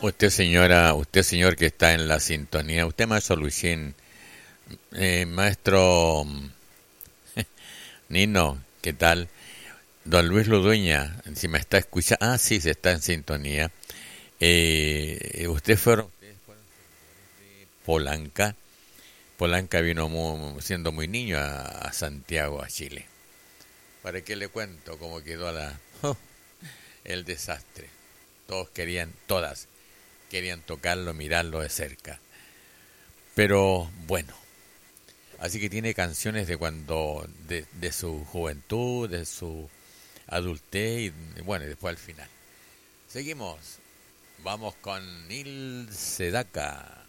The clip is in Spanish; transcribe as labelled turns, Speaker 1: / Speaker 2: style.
Speaker 1: Usted señora, usted señor que está en la sintonía, usted maestro Luisín, maestro Nino, ¿qué tal? Don Luis Ludueña, si me está escuchando, sí, se está en sintonía. Ustedes fueron de Polanca. Polanca vino siendo muy niño a Santiago, a Chile. ¿Para qué le cuento cómo quedó el desastre? Todas querían tocarlo, mirarlo de cerca. Pero bueno, así que tiene canciones de su juventud, de su adultez y bueno, y después al final. Seguimos, vamos con Nil Sedaka.